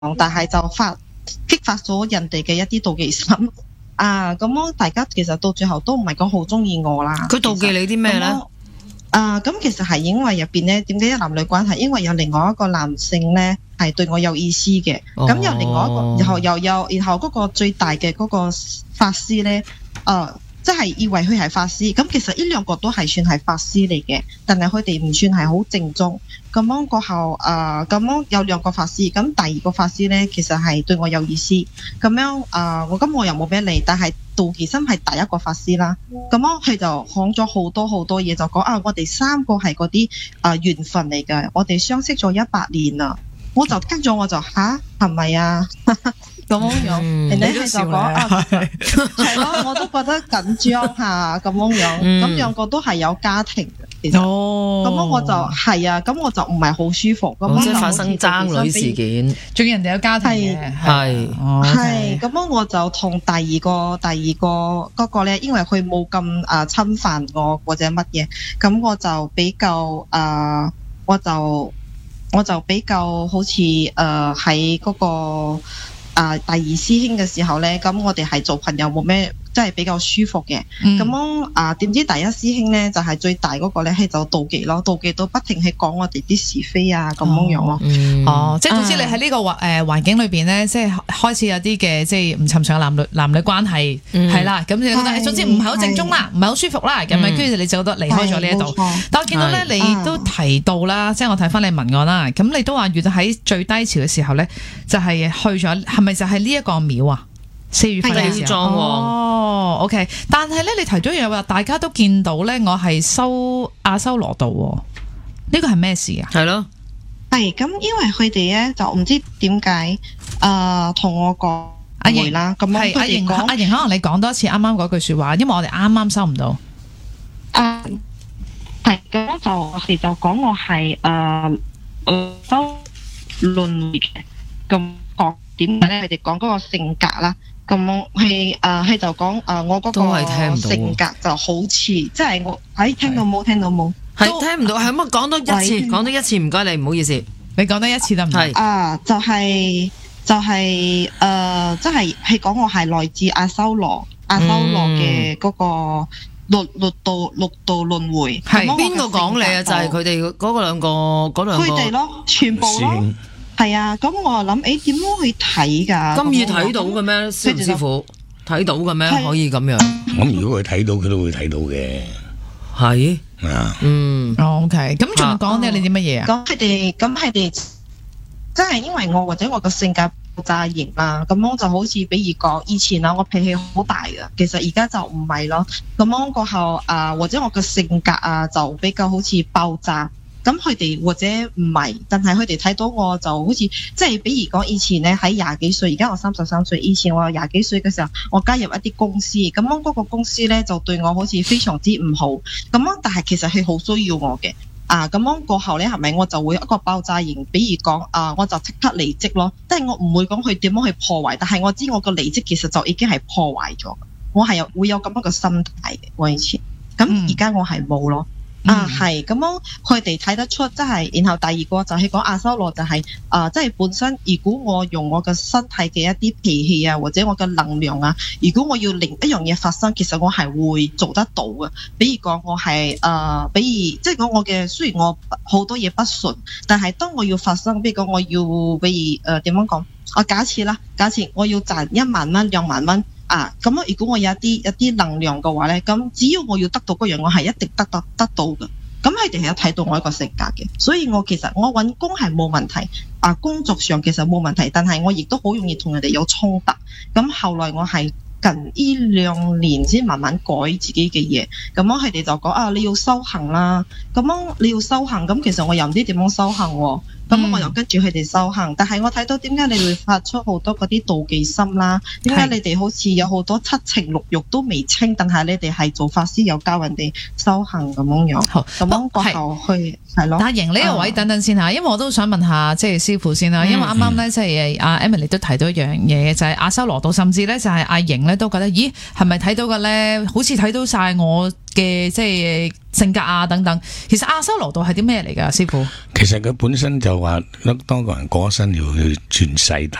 但係就激發咗人哋嘅一啲妒忌心啊！咁大家其實到最後都唔係講好中意我啦。 佢妒忌你啲咩咧？ 咁其實係因為入邊咧，點解有男女關係？因為有另外一個男性咧係對我有意思嘅，咁有另外一個，然後嗰個最大嘅嗰個法師咧，即係以為佢係法師，咁其實呢兩個都係算係法師嚟嘅，但係佢哋唔算係好正宗。咁樣過後，咁樣有兩個法師，咁第二個法師咧，其實係對我有意思，咁樣我又冇俾你，但係妒忌心係第一個法師啦。咁樣佢就講咗好多嘢，就講我哋三個係嗰啲緣分嚟嘅，我哋相識咗100年啦。我就跟咗我就係咪啊？咁樣，人哋就講係咯，我都覺得緊張下咁樣，咁兩個都係有家庭嘅，其實，咁樣我就係啊，咁我就唔係好舒服，咁即係發生爭女事件， 仲要人哋有家庭嘅， 係，咁樣我就同第二個嗰個咧，因為佢冇咁侵犯我或者乜嘢，咁我就比較我就比較好似喺嗰個第二師兄嘅時候咧，咁我哋係做朋友冇咩，即係比較舒服嘅。咁樣點知第一師兄咧就係最大嗰個咧，係就妒忌咯，妒忌到不停係講我哋啲是非啊咁樣咯。 即係總之你喺呢個環境裏邊咧，即係開始有啲嘅即係唔尋常嘅男女關係係啦，咁你覺得總之唔係好正宗啦，唔係好舒服啦，咁樣跟住你就覺得離開咗呢一度。但我見到咧你都提到啦，即係我睇翻你文案啦，咁你都話遇到喺最低潮嘅時候咧，就係去咗，係咪就係呢一個廟啊？4月份嘅時候，OK。但係咧，你提咗樣話，大家都見到咧，我係收阿修羅道，呢個係咩事啊？ 係咯， 係咁，因為佢哋咧就唔知點解同我講阿瑩啦，咁係阿瑩，可能你講多次啱啱嗰句說話，因為我哋啱啱收唔到。 係咁就講我係收輪迴嘅，咁講點解咧？佢哋講嗰個性格啦。咁係就講我嗰個性格就好似，即係我聽到冇？聽到冇？ 係聽唔到，係乜講多一次，唔該你，唔好意思， 你講多一次得唔得？ 就係講我係來自阿修羅嘅嗰個六道輪迴。 係邊個講你啊？就係佢哋嗰兩個， 佢哋咯，全部咯。係啊，咁我諗，點樣去睇㗎？ 咁易睇到嘅咩？師傅睇到嘅咩？可以咁樣？ 咁如果佢睇到，佢都會睇到嘅。 係 OK。咁仲講你啲乜嘢啊？ 咁佢哋，即係因為我或者我個性格爆炸型啦，咁樣就好似比如講以前我脾氣好大㗎，其實而家就唔係咯。咁樣過後或者我個性格就比較好似爆炸。咁佢哋或者唔係，但係佢哋睇到我就好似，即係比如講以前咧喺20幾歲，而家我33歲，以前我20幾歲嘅時候，我加入一啲公司，咁樣嗰個公司咧就對我好似非常之唔好，咁樣但係其實係好需要我嘅，咁樣過後咧係咪我就會一個爆炸型，比如講我就即刻離職咯，即係我唔會講佢點樣去破壞，但係我知我個離職其實就已經係破壞咗，我係會有咁樣嘅心態嘅，我以前，咁而家我係冇咯。係咁樣，佢哋睇得出，即係，然後第二個就係講阿修羅就係，即係本身，如果我用我嘅身體嘅一啲脾氣或者我嘅能量如果我要令一樣嘢發生，其實我係會做得到嘅。比如講我係，即係講我嘅，雖然我好多嘢不順，但係當我要發生，比如講我要，點樣講？假設我要賺1萬蚊、2萬蚊。咁如果我有一啲能量嘅話咧，咁只要我要得到嗰樣，我係一定得到嘅。咁佢哋係有睇到我一個性格嘅，所以其實我搵工係冇問題，工作上其實冇問題，但係我亦都好容易同人哋有衝突。咁後來我係近呢2年先慢慢改自己嘅嘢。咁佢哋就講你要修行啦，咁你要修行，咁其實我又唔知點樣修行喎。咁我又跟住佢哋修行，但係我睇到點解你會發出好多嗰啲妒忌心啦？點解你哋好似有好多七情六欲都未清，但係你哋係做法師又教人哋修行咁樣？好，咁樣過後去係咯。 阿瑩呢個位等等先吓，因為我都想問下即係師傅先啦，因為啱啱咧即係阿 Emily 都提到一樣嘢，就係阿修羅道，甚至咧就係阿瑩咧都覺得，咦係咪睇到嘅咧？好似睇到晒我嘅即係性格啊等等。其實阿修羅道係啲咩嚟㗎，師傅？ 其實佢本身就話，當個人過咗身要去轉世